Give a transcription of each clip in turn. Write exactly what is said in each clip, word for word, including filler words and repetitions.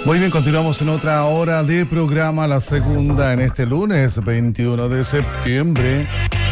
Muy bien, continuamos en otra hora de programa, la segunda en este lunes veintiuno de septiembre.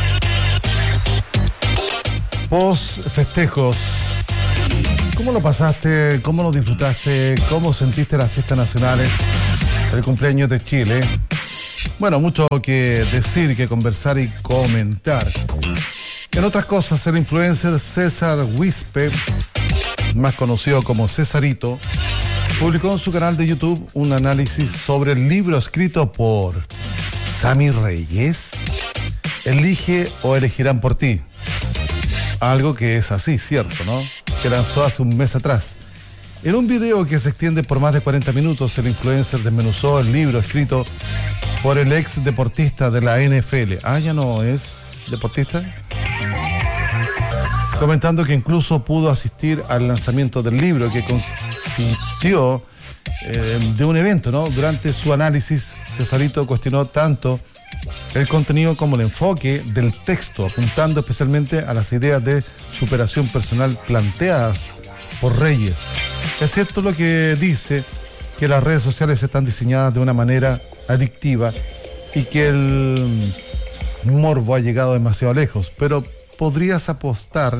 Post festejos. ¿Cómo lo pasaste? ¿Cómo lo disfrutaste? ¿Cómo sentiste las fiestas nacionales? El cumpleaños de Chile. Bueno, mucho que decir, que conversar y comentar. En otras cosas, el influencer César Wispe, más conocido como Cesarito, publicó en su canal de YouTube un análisis sobre el libro escrito por Sammy Reyes, Elige o elegirán por ti. Algo que es así, cierto, ¿no? Que lanzó hace un mes atrás. En un video que se extiende por más de cuarenta minutos, el influencer desmenuzó el libro escrito por el ex deportista de la N F L. Ah, ¿ya no es deportista? Comentando que incluso pudo asistir al lanzamiento del libro, que consistió eh, de un evento, ¿no? Durante su análisis, Cesarito cuestionó tanto el contenido como el enfoque del texto, apuntando especialmente a las ideas de superación personal planteadas por Reyes. Es cierto lo que dice, que las redes sociales están diseñadas de una manera adictiva y que el morbo ha llegado demasiado lejos, pero podrías apostar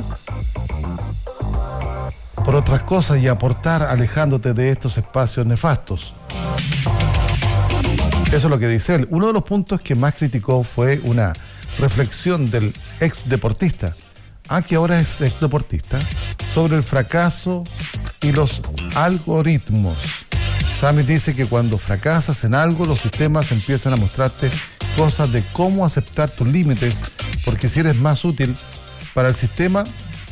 por otras cosas y aportar alejándote de estos espacios nefastos. Eso es lo que dice él. Uno de los puntos que más criticó fue una reflexión del ex deportista, ah, que ahora es ex deportista, sobre el fracaso y los algoritmos. Sammy dice que cuando fracasas en algo, los sistemas empiezan a mostrarte cosas de cómo aceptar tus límites, porque si eres más útil para el sistema,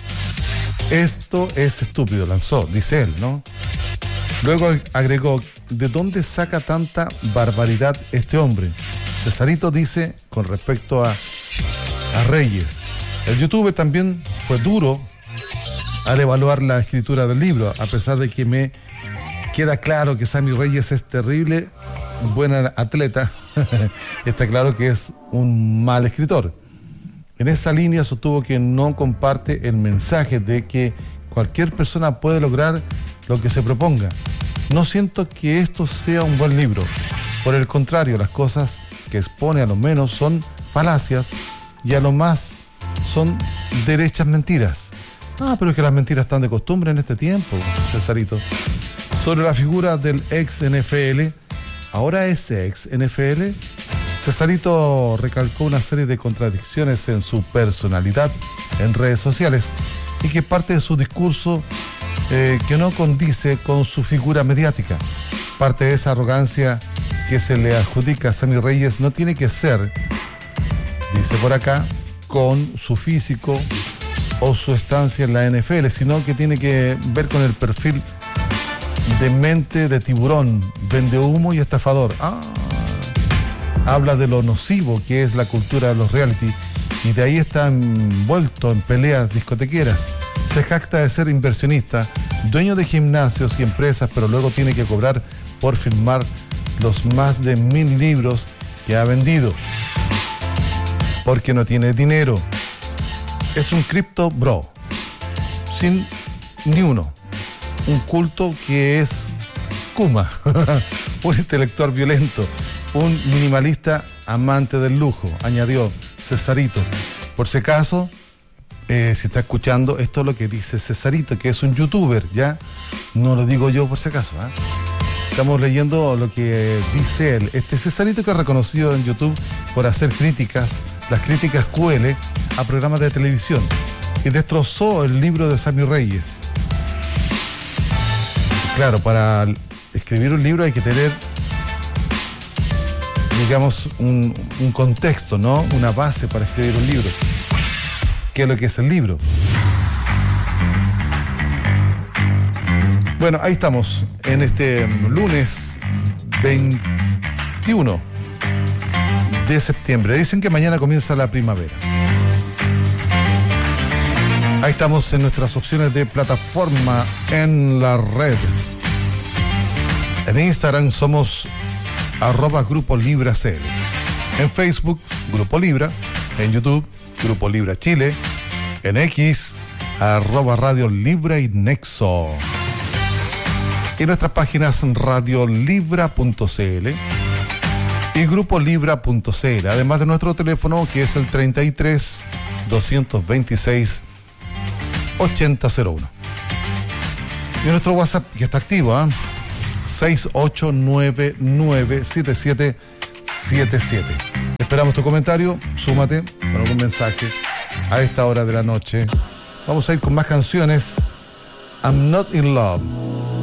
esto es estúpido, lanzó, dice él, ¿no? Luego agregó, ¿de dónde saca tanta barbaridad este hombre? Cesarito dice con respecto a, a Reyes. El youtuber también fue duro al evaluar la escritura del libro, a pesar de que me queda claro que Sammy Reyes es terrible, buen atleta, está claro que es un mal escritor. En esa línea sostuvo que no comparte el mensaje de que cualquier persona puede lograr lo que se proponga. No siento que esto sea un buen libro. Por el contrario, las cosas que expone a lo menos son falacias y a lo más son derechas mentiras. Ah, pero es que las mentiras están de costumbre en este tiempo, Cesarito. Sobre la figura del ex N F L, ahora es ex N F L, Cesarito recalcó una serie de contradicciones en su personalidad en redes sociales y que parte de su discurso eh, que no condice con su figura mediática. Parte de esa arrogancia que se le adjudica a Sammy Reyes no tiene que ser, dice por acá, con su físico o su estancia en la N F L, sino que tiene que ver con el perfil de mente de tiburón, vendehumo y estafador. Ah, habla de lo nocivo que es la cultura de los reality y de ahí está envuelto en peleas discotequeras. Se jacta de ser inversionista, dueño de gimnasios y empresas, pero luego tiene que cobrar por firmar los más de mil libros que ha vendido, porque no tiene dinero. Es un cripto bro, sin ni uno. Un culto que es Kuma, un intelectual violento, un minimalista amante del lujo, añadió Cesarito. Por si acaso, eh, si está escuchando, esto es lo que dice Cesarito, que es un youtuber, ¿ya? No lo digo yo por si acaso, ¿eh? Estamos leyendo lo que dice él. Este Cesarito, que es reconocido en YouTube por hacer críticas, las críticas Q L, a programas de televisión, y destrozó el libro de Sammy Reyes. Claro, para escribir un libro hay que tener, digamos, un, un contexto, ¿no? Una base para escribir un libro. ¿Qué es lo que es el libro? Bueno, ahí estamos, en este lunes veintiuno de septiembre. Dicen que mañana comienza la primavera. Ahí estamos en nuestras opciones de plataforma en la red. En Instagram somos arroba Grupo Libra C L. En Facebook, Grupo Libra. En YouTube, Grupo Libra Chile. En X, arroba Radio Libra y Nexo. y nuestras páginas radiolibra punto c l y grupo libra punto c l, además de nuestro teléfono que es el treinta y tres, doscientos veintiséis, ochenta cero uno. Y nuestro WhatsApp que está activo, ¿eh? seis ocho nueve nueve siete siete siete siete. Esperamos tu comentario, súmate con algún mensaje a esta hora de la noche. Vamos a ir con más canciones. I'm Not in Love.